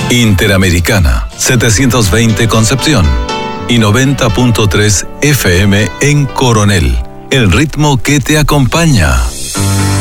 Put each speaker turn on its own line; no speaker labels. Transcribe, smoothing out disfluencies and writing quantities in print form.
Interamericana, 720 Concepción y 90.3 FM en Coronel. El ritmo que te acompaña.